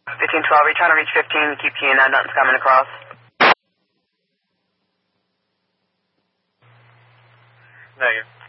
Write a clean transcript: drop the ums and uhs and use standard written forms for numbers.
1512, are you trying to reach 15? Keep keying out, nothing's coming across. Negative.